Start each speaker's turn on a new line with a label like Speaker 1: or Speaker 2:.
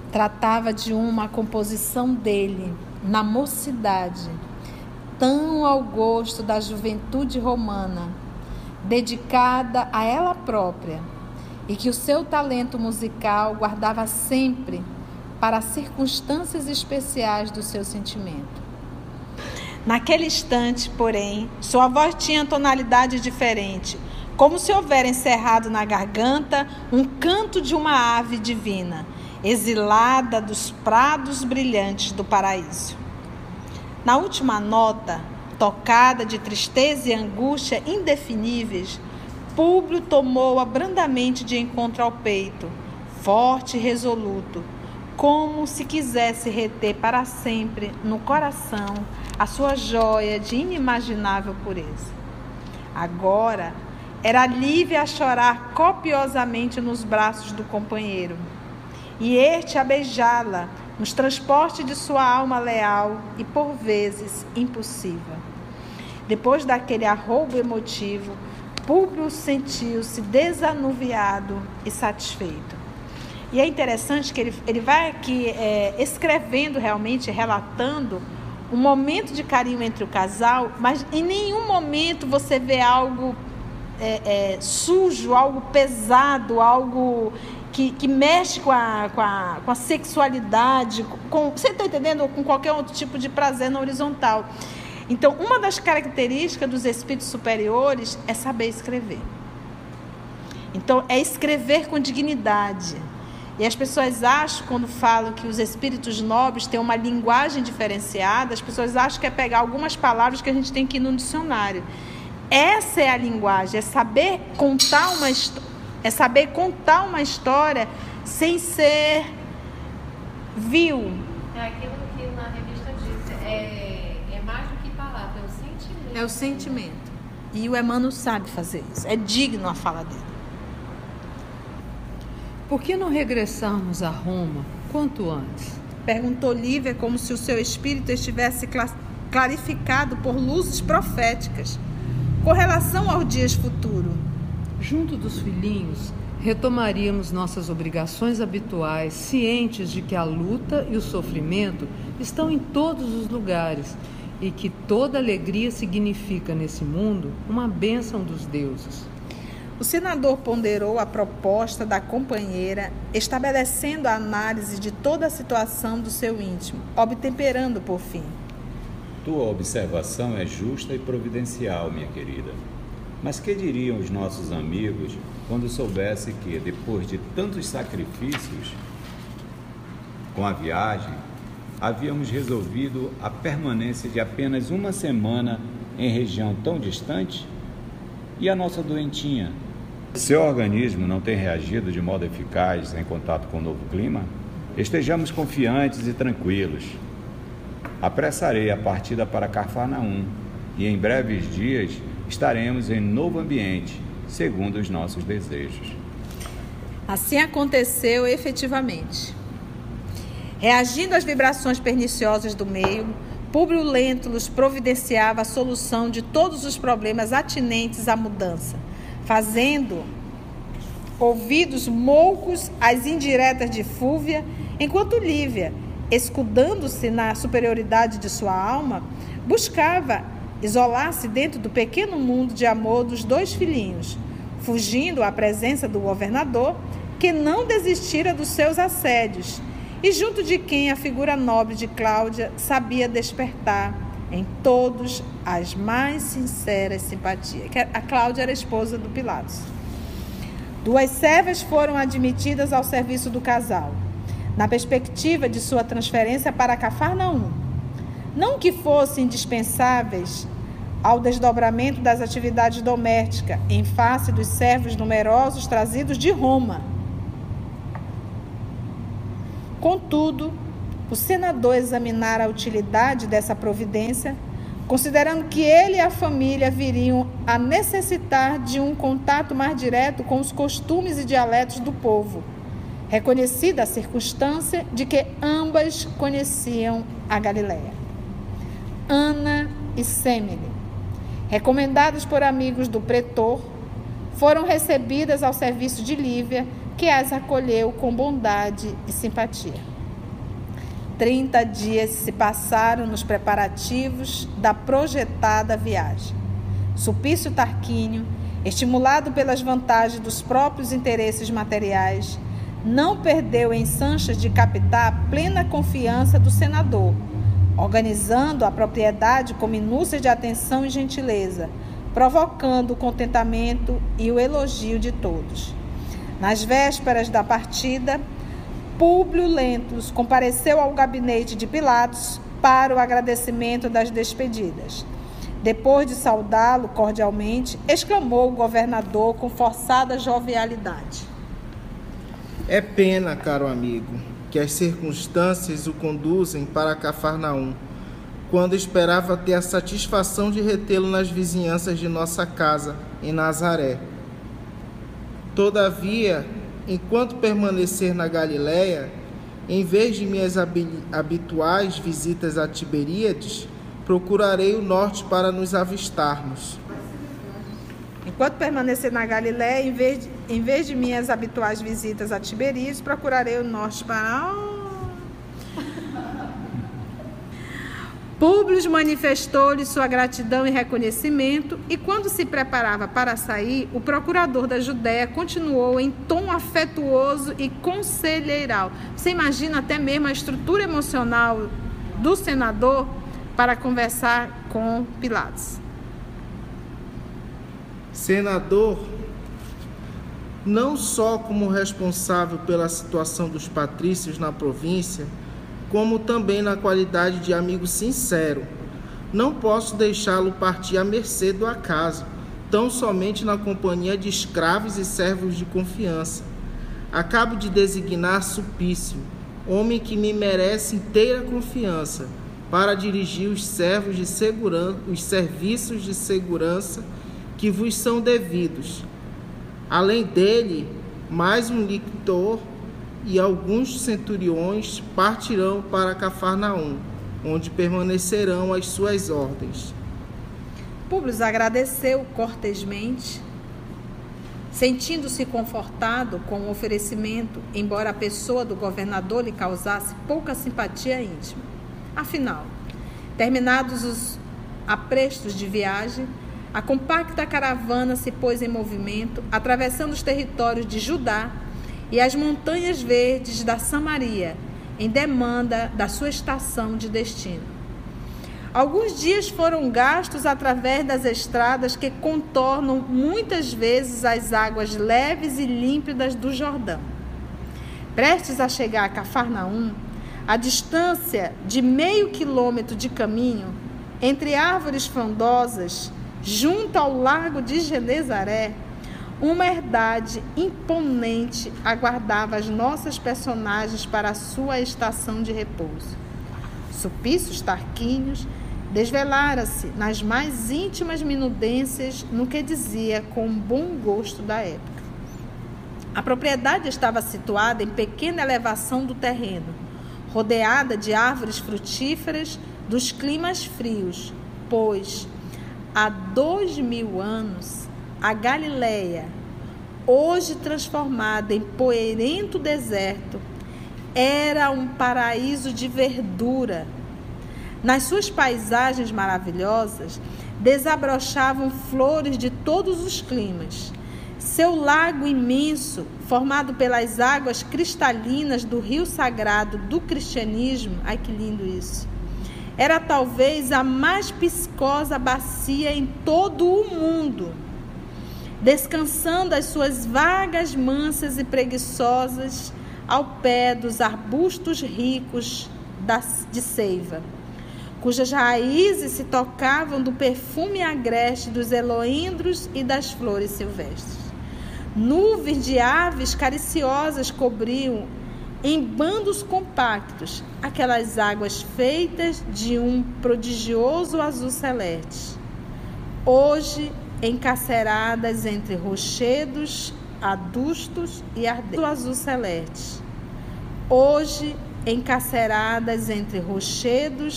Speaker 1: Tratava de uma composição dele, na mocidade, tão ao gosto da juventude romana, dedicada a ela própria, e que o seu talento musical guardava sempre para circunstâncias especiais do seu sentimento. Naquele instante, porém, sua voz tinha tonalidade diferente, como se houvera encerrado na garganta um canto de uma ave divina, exilada dos prados brilhantes do paraíso. Na última nota, tocada de tristeza e angústia indefiníveis, Públio tomou-a brandamente de encontro ao peito, forte e resoluto, como se quisesse reter para sempre no coração a sua joia de inimaginável pureza. Agora era livre a chorar copiosamente nos braços do companheiro, e este a beijá-la nos transportes de sua alma leal e, por vezes, impulsiva. Depois daquele arroubo emotivo, Públio sentiu-se desanuviado e satisfeito. E é interessante que ele vai aqui escrevendo realmente, relatando um momento de carinho entre o casal, mas em nenhum momento você vê algo sujo, algo pesado, algo que mexe com a sexualidade, você está entendendo? Com qualquer outro tipo de prazer na horizontal. Então, uma das características dos espíritos superiores é saber escrever. Então, é escrever com dignidade. E as pessoas acham, quando falam que os espíritos nobres têm uma linguagem diferenciada, as pessoas acham que é pegar algumas palavras que a gente tem que ir no dicionário. Essa é a linguagem, é saber contar uma história sem ser vil.
Speaker 2: É aquilo que na revista diz, é mais do que palavra, é o sentimento.
Speaker 1: É o sentimento. E o Emmanuel sabe fazer isso, é digno a fala dele.
Speaker 3: Por que não regressarmos a Roma quanto antes?
Speaker 1: Perguntou Lívia, como se o seu espírito estivesse clarificado por luzes proféticas, com relação aos dias futuros.
Speaker 3: Junto dos filhinhos, retomaríamos nossas obrigações habituais, cientes de que a luta e o sofrimento estão em todos os lugares e que toda alegria significa nesse mundo uma bênção dos deuses.
Speaker 1: O senador ponderou a proposta da companheira, estabelecendo a análise de toda a situação do seu íntimo, obtemperando por fim.
Speaker 4: Tua observação é justa e providencial, minha querida. Mas que diriam os nossos amigos quando soubessem que, depois de tantos sacrifícios com a viagem, havíamos resolvido a permanência de apenas uma semana em região tão distante? E a nossa doentinha? Seu organismo não tem reagido de modo eficaz em contato com o novo clima? Estejamos confiantes e tranquilos. Apressarei a partida para Cafarnaum e em breves dias estaremos em novo ambiente, segundo os nossos desejos.
Speaker 1: Assim aconteceu efetivamente. Reagindo às vibrações perniciosas do meio, Públio Lentulus providenciava a solução de todos os problemas atinentes à mudança, fazendo ouvidos moucos às indiretas de Fúvia, enquanto Lívia, escudando-se na superioridade de sua alma, buscava isolar-se dentro do pequeno mundo de amor dos dois filhinhos, fugindo à presença do governador, que não desistira dos seus assédios, e junto de quem a figura nobre de Cláudia sabia despertar em todos as mais sinceras simpatias. A Cláudia era esposa do Pilatos. 2 servas foram admitidas ao serviço do casal, na perspectiva de sua transferência para Cafarnaum. Não que fossem indispensáveis ao desdobramento das atividades domésticas, em face dos servos numerosos trazidos de Roma. Contudo, o senador examinara a utilidade dessa providência, considerando que ele e a família viriam a necessitar de um contato mais direto com os costumes e dialetos do povo, reconhecida a circunstância de que ambas conheciam a Galileia. Ana e Semele, recomendadas por amigos do pretor, foram recebidas ao serviço de Lívia, que as acolheu com bondade e simpatia. 30 dias se passaram nos preparativos da projetada viagem. Sulpício Tarquínio, estimulado pelas vantagens dos próprios interesses materiais, não perdeu em Sanches de captar a plena confiança do senador, organizando a propriedade com minúcias de atenção e gentileza, provocando o contentamento e o elogio de todos. Nas vésperas da partida, Públio Lentulus compareceu ao gabinete de Pilatos para o agradecimento das despedidas. Depois de saudá-lo cordialmente, exclamou o governador com forçada jovialidade:
Speaker 5: É pena, caro amigo, que as circunstâncias o conduzem para Cafarnaum, quando esperava ter a satisfação de retê-lo nas vizinhanças de nossa casa, em Nazaré. Todavia, enquanto permanecer na Galiléia, em vez de minhas habituais visitas a Tiberíades, procurarei o norte para nos avistarmos.
Speaker 1: Enquanto permanecer na Galiléia, em vez de minhas habituais visitas a Tiberíades, procurarei o norte para... Públio manifestou-lhe sua gratidão e reconhecimento, e quando se preparava para sair, o procurador da Judéia continuou em tom afetuoso e conselheiral. Você imagina até mesmo a estrutura emocional do senador para conversar com Pilatos.
Speaker 5: Senador, não só como responsável pela situação dos patrícios na província, como também na qualidade de amigo sincero, não posso deixá-lo partir à mercê do acaso, tão somente na companhia de escravos e servos de confiança. Acabo de designar Sulpício, homem que me merece inteira confiança, para dirigir os serviços de segurança que vos são devidos. Além dele, mais um lictor e alguns centuriões partirão para Cafarnaum, onde permanecerão às suas ordens.
Speaker 1: Públio agradeceu cortesmente, sentindo-se confortado com o oferecimento, embora a pessoa do governador lhe causasse pouca simpatia íntima. Afinal, terminados os aprestos de viagem, a compacta caravana se pôs em movimento, atravessando os territórios de Judá e as montanhas verdes da Samaria, em demanda da sua estação de destino. Alguns dias foram gastos através das estradas que contornam muitas vezes as águas leves e límpidas do Jordão. Prestes a chegar a Cafarnaum, a distância de meio quilômetro de caminho, entre árvores frondosas, junto ao lago de Genezaré, uma herdade imponente aguardava as nossas personagens para a sua estação de repouso. Sulpício Tarquínio desvelara-se nas mais íntimas minudências no que dizia com bom gosto da época. A propriedade estava situada em pequena elevação do terreno, rodeada de árvores frutíferas dos climas frios, pois há 2000 anos a Galiléia, hoje transformada em poeirento deserto, era um paraíso de verdura. Nas suas paisagens maravilhosas, desabrochavam flores de todos os climas. Seu lago imenso, formado pelas águas cristalinas do rio sagrado do cristianismo, ai que lindo isso, era talvez a mais piscosa bacia em todo o mundo, descansando as suas vagas mansas e preguiçosas ao pé dos arbustos ricos de seiva, cujas raízes se tocavam do perfume agreste dos eloíndros e das flores silvestres. Nuvens de aves cariciosas cobriam em bandos compactos aquelas águas feitas de um prodigioso azul celeste, hoje encarceradas entre rochedos adustos e ardentes. Azul celeste, hoje encarceradas entre rochedos